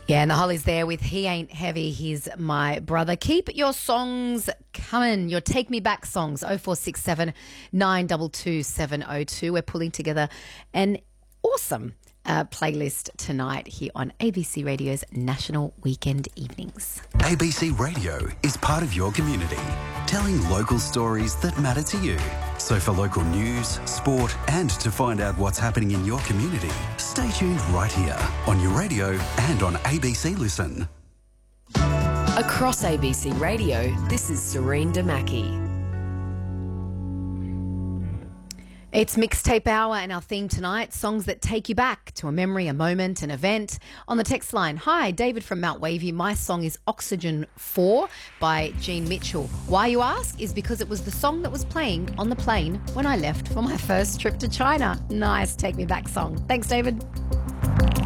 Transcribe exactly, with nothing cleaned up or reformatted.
Yeah, and the Hollies there with He Ain't Heavy, He's My Brother. Keep your songs coming, your Take Me Back songs, oh four six seven, nine two two, seven oh two. We're pulling together an awesome uh, playlist tonight here on A B C Radio's National Weekend Evenings. A B C Radio is part of your community, telling local stories that matter to you. So for local news, sport and to find out what's happening in your community, stay tuned right here on your radio and on A B C Listen. Across A B C Radio, this is Serene Damaki. It's Mixtape Hour and our theme tonight, songs that take you back to a memory, a moment, an event. On the text line, hi, David from Mount Wavy. My song is Oxygen four by Gene Mitchell. Why, you ask, is because it was the song that was playing on the plane when I left for my first trip to China. Nice Take Me Back song. Thanks, David.